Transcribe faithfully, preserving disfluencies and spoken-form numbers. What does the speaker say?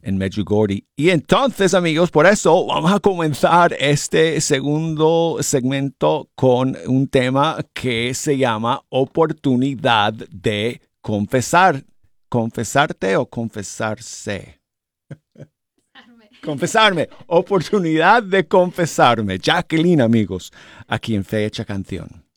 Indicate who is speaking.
Speaker 1: en Medjugorje. Y entonces, amigos, por eso vamos a comenzar este segundo segmento con un tema que se llama oportunidad de confesar. ¿Confesarte o confesarse? Confesarme. Oportunidad de confesarme. Jacqueline, amigos, aquí en Fecha Canción.